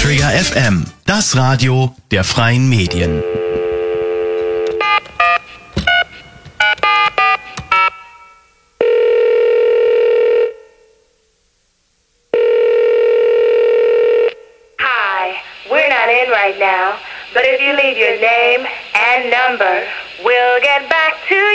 Trigger FM, das Radio der freien Medien. Hi, we're not in right now, but if you leave your name and number, we'll get back to